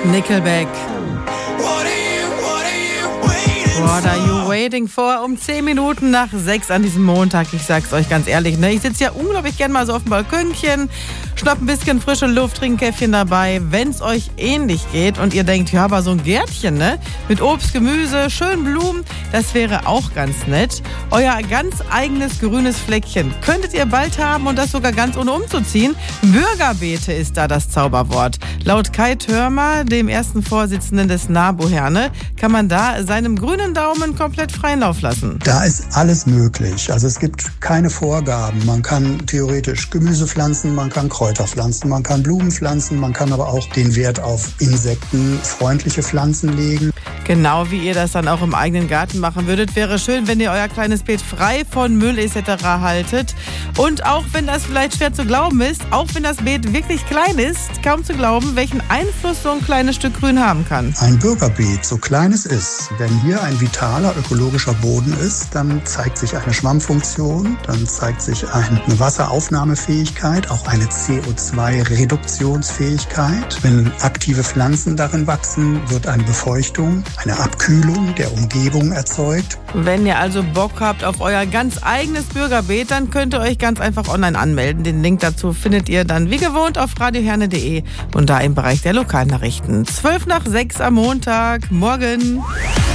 Nickelback. What are you waiting for? Um 10 Minuten nach 6 an diesem Montag. Ich sag's euch ganz ehrlich, ne? Ich sitze ja unglaublich gern mal so auf dem Balkönchen, schnapp ein bisschen frische Luft, trink ein Käffchen dabei. Wenn's euch ähnlich geht und ihr denkt, ja, aber so ein Gärtchen, ne? Mit Obst, Gemüse, schönen Blumen, das wäre auch ganz nett. Euer ganz eigenes grünes Fleckchen könntet ihr bald haben und das sogar ganz ohne umzuziehen. Bürgerbeete ist da das Zauberwort. Laut Kai Thörmer, dem ersten Vorsitzenden des NABU Herne, kann man da seinem grünen Daumen komplett freien Lauf lassen. Da ist alles möglich. Also es gibt keine Vorgaben. Man kann theoretisch Gemüse pflanzen, man kann Kräuter pflanzen, man kann Blumen pflanzen, man kann aber auch den Wert auf insektenfreundliche Pflanzen legen. Genau wie ihr das dann auch im eigenen Garten machen würdet, wäre schön, wenn ihr euer kleines Beet frei von Müll etc. haltet. Und auch wenn das vielleicht schwer zu glauben ist, auch wenn das Beet wirklich klein ist, kaum zu glauben, welchen Einfluss so ein kleines Stück Grün haben kann. Ein Bürgerbeet, so klein es ist, wenn hier ein vitaler ökologischer Boden ist, dann zeigt sich eine Schwammfunktion, dann zeigt sich eine Wasseraufnahmefähigkeit, auch eine CO2-Reduktionsfähigkeit. Wenn aktive Pflanzen darin wachsen, wird eine Befeuchtung, eine Abkühlung der Umgebung erzeugt. Wenn ihr also Bock habt auf euer ganz eigenes Bürgerbeet, dann könnt ihr euch ganz einfach online anmelden. Den Link dazu findet ihr dann wie gewohnt auf radioherne.de und da im Bereich der Lokalnachrichten. 5 nach 6 am Montag. Morgen.